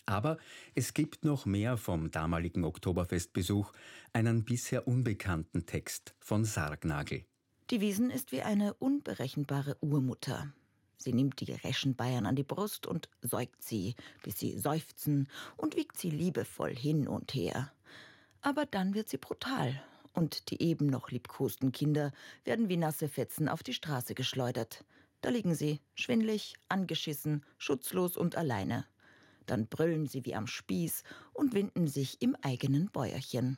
Aber es gibt noch mehr vom damaligen Oktoberfestbesuch, einen bisher unbekannten Text von Sargnagl. Die Wiesn ist wie eine unberechenbare Urmutter. Sie nimmt die reschen Bayern an die Brust und säugt sie, bis sie seufzen, und wiegt sie liebevoll hin und her. Aber dann wird sie brutal, und die eben noch liebkosten Kinder werden wie nasse Fetzen auf die Straße geschleudert. Da liegen sie, schwindlig, angeschissen, schutzlos und alleine. Dann brüllen sie wie am Spieß und winden sich im eigenen Bäuerchen.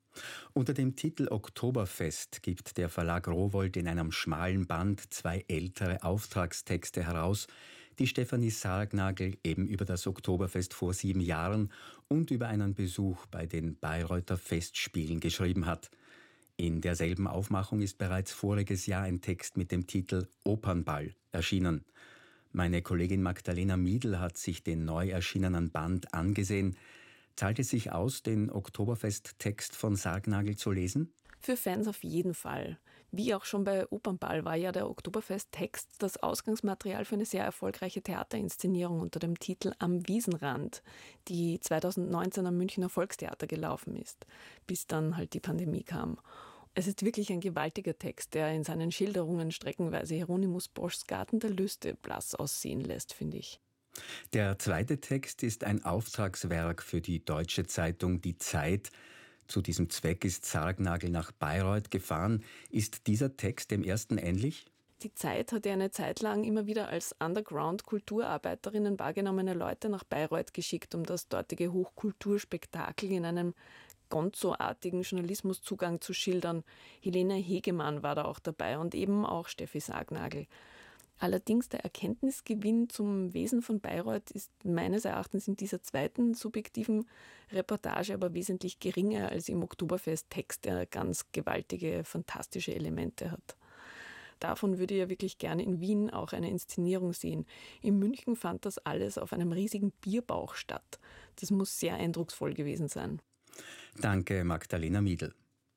Unter dem Titel Oktoberfest gibt der Verlag Rowohlt in einem schmalen Band 2 ältere Auftragstexte heraus, die Stefanie Sargnagl eben über das Oktoberfest vor 7 Jahren und über einen Besuch bei den Bayreuther Festspielen geschrieben hat. In derselben Aufmachung ist bereits voriges Jahr ein Text mit dem Titel Opernball erschienen. Meine Kollegin Magdalena Miedl hat sich den neu erschienenen Band angesehen. Zahlt es sich aus, den Oktoberfest-Text von Sargnagl zu lesen? Für Fans auf jeden Fall. Wie auch schon bei Opernball war ja der Oktoberfest-Text das Ausgangsmaterial für eine sehr erfolgreiche Theaterinszenierung unter dem Titel Am Wiesenrand, die 2019 am Münchner Volkstheater gelaufen ist, bis dann halt die Pandemie kam. Es ist wirklich ein gewaltiger Text, der in seinen Schilderungen streckenweise Hieronymus Boschs Garten der Lüste blass aussehen lässt, finde ich. Der zweite Text ist ein Auftragswerk für die deutsche Zeitung Die Zeit. Zu diesem Zweck ist Sargnagl nach Bayreuth gefahren. Ist dieser Text dem ersten ähnlich? Die Zeit hat ja eine Zeit lang immer wieder als Underground-Kulturarbeiterinnen wahrgenommene Leute nach Bayreuth geschickt, um das dortige Hochkulturspektakel in einem Gonzo-artigen Journalismuszugang zu schildern. Helene Hegemann war da auch dabei und eben auch Steffi Sargnagl. Allerdings der Erkenntnisgewinn zum Wesen von Bayreuth ist meines Erachtens in dieser zweiten subjektiven Reportage aber wesentlich geringer als im Oktoberfest-Text, der ganz gewaltige, fantastische Elemente hat. Davon würde ich ja wirklich gerne in Wien auch eine Inszenierung sehen. In München fand das alles auf einem riesigen Bierbauch statt. Das muss sehr eindrucksvoll gewesen sein. Danke, Magdalena Miedl.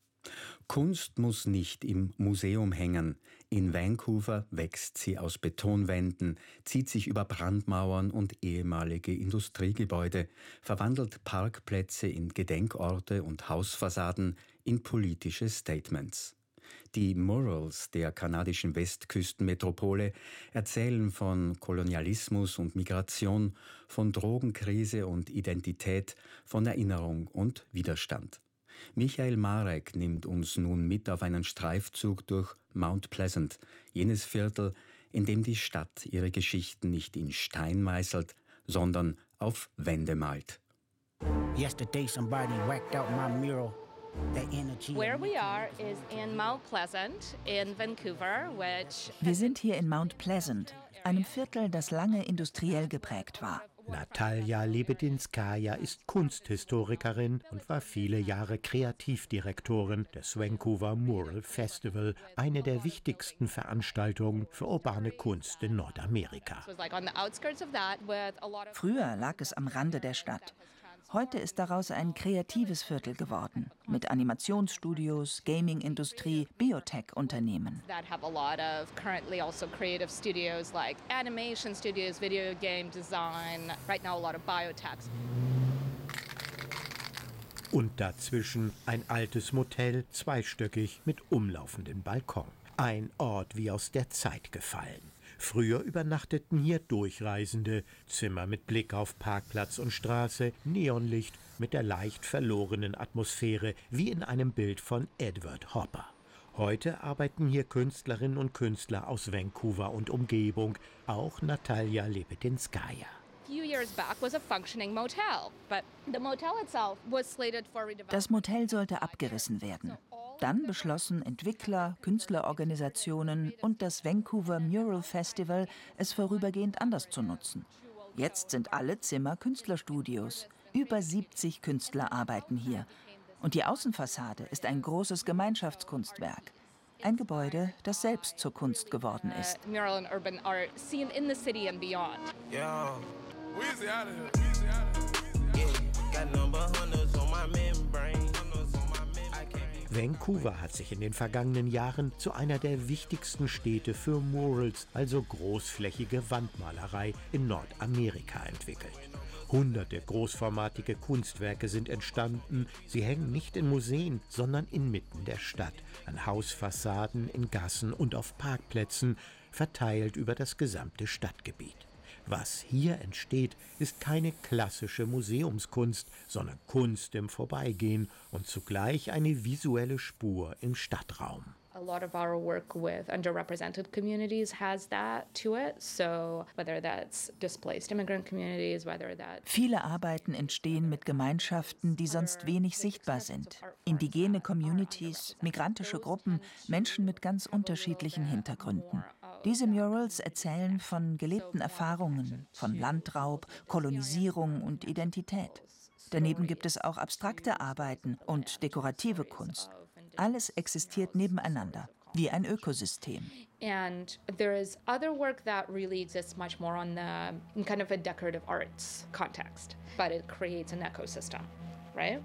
Kunst muss nicht im Museum hängen. In Vancouver wächst sie aus Betonwänden, zieht sich über Brandmauern und ehemalige Industriegebäude, verwandelt Parkplätze in Gedenkorte und Hausfassaden in politische Statements. Die Murals der kanadischen Westküstenmetropole erzählen von Kolonialismus und Migration, von Drogenkrise und Identität, von Erinnerung und Widerstand. Michael Marek nimmt uns nun mit auf einen Streifzug durch Mount Pleasant, jenes Viertel, in dem die Stadt ihre Geschichten nicht in Stein meißelt, sondern auf Wände malt. Yesterday somebody whacked out my mural. Where we are is in Mount Pleasant in Vancouver, Wir sind hier in Mount Pleasant, einem Viertel, das lange industriell geprägt war. Natalja Lebedinskaja ist Kunsthistorikerin und war viele Jahre Kreativdirektorin des Vancouver Mural Festival, eine der wichtigsten Veranstaltungen für urbane Kunst in Nordamerika. Früher lag es am Rande der Stadt. Heute ist daraus ein kreatives Viertel geworden, mit Animationsstudios, Gaming-Industrie, Biotech-Unternehmen. Und dazwischen ein altes Motel, zweistöckig mit umlaufendem Balkon. Ein Ort wie aus der Zeit gefallen. Früher übernachteten hier Durchreisende, Zimmer mit Blick auf Parkplatz und Straße, Neonlicht mit der leicht verlorenen Atmosphäre wie in einem Bild von Edward Hopper. Heute arbeiten hier Künstlerinnen und Künstler aus Vancouver und Umgebung, auch Natalja Lebedinskaja. Das Motel sollte abgerissen werden. Dann beschlossen Entwickler, Künstlerorganisationen und das Vancouver Mural Festival, es vorübergehend anders zu nutzen. Jetzt sind alle Zimmer Künstlerstudios. Über 70 Künstler arbeiten hier. Und die Außenfassade ist ein großes Gemeinschaftskunstwerk. Ein Gebäude, das selbst zur Kunst geworden ist. Vancouver hat sich in den vergangenen Jahren zu einer der wichtigsten Städte für Murals, also großflächige Wandmalerei in Nordamerika entwickelt. Hunderte großformatige Kunstwerke sind entstanden. Sie hängen nicht in Museen, sondern inmitten der Stadt, an Hausfassaden, in Gassen und auf Parkplätzen, verteilt über das gesamte Stadtgebiet. Was hier entsteht, ist keine klassische Museumskunst, sondern Kunst im Vorbeigehen und zugleich eine visuelle Spur im Stadtraum. A lot of our work with underrepresented communities has that to it. So whether that's displaced immigrant communities, whether that's Viele Arbeiten entstehen mit Gemeinschaften, die sonst wenig sichtbar sind. Indigene Communities, migrantische Gruppen, Menschen mit ganz unterschiedlichen Hintergründen. Diese Murals erzählen von gelebten Erfahrungen, von Landraub, Kolonisierung und Identität. Daneben gibt es auch abstrakte Arbeiten und dekorative Kunst. Alles existiert nebeneinander, wie ein Ökosystem. And there is other work that really exists much more on the in kind of a decorative arts context, but it creates an ecosystem, right?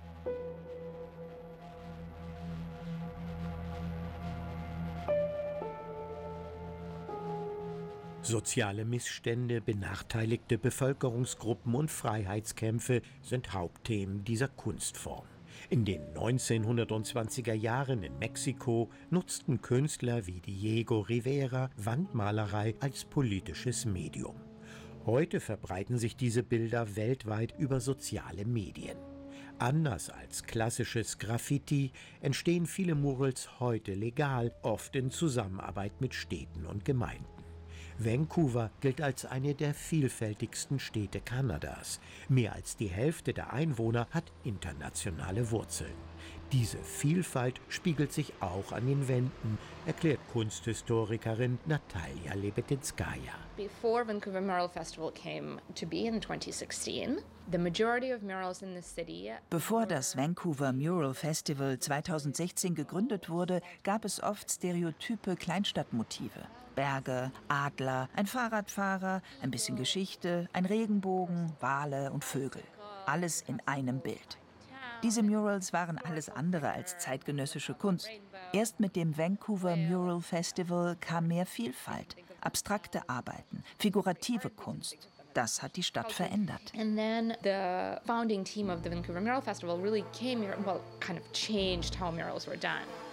Soziale Missstände, benachteiligte Bevölkerungsgruppen und Freiheitskämpfe sind Hauptthemen dieser Kunstform. In den 1920er Jahren in Mexiko nutzten Künstler wie Diego Rivera Wandmalerei als politisches Medium. Heute verbreiten sich diese Bilder weltweit über soziale Medien. Anders als klassisches Graffiti entstehen viele Murals heute legal, oft in Zusammenarbeit mit Städten und Gemeinden. Vancouver gilt als eine der vielfältigsten Städte Kanadas. Mehr als die Hälfte der Einwohner hat internationale Wurzeln. Diese Vielfalt spiegelt sich auch an den Wänden, erklärt Kunsthistorikerin Natalia Lebetinskaya. Before Vancouver Mural Festival came to be in 2016, the majority of murals in the city. Bevor das Vancouver Mural Festival 2016 gegründet wurde, gab es oft stereotype Kleinstadtmotive. Berge, Adler, ein Fahrradfahrer, ein bisschen Geschichte, ein Regenbogen, Wale und Vögel. Alles in einem Bild. Diese Murals waren alles andere als zeitgenössische Kunst. Erst mit dem Vancouver Mural Festival kam mehr Vielfalt, abstrakte Arbeiten, figurative Kunst. Das hat die Stadt verändert. And then the founding team of the Vancouver Mural Festival really came here, well, kind of changed how murals were done.